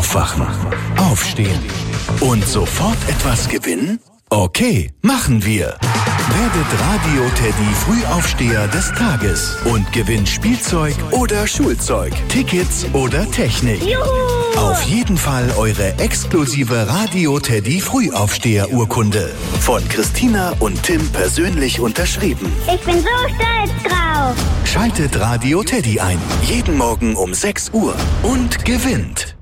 Aufwachen, aufstehen und sofort etwas gewinnen? Okay, machen wir. Werdet Radio Teddy Frühaufsteher des Tages und gewinnt Spielzeug oder Schulzeug, Tickets oder Technik. Juhu! Auf jeden Fall eure exklusive Radio Teddy Frühaufsteher-Urkunde. Von Christina und Tim persönlich unterschrieben. Ich bin so stolz drauf. Schaltet Radio Teddy ein. Jeden Morgen um 6 Uhr und gewinnt.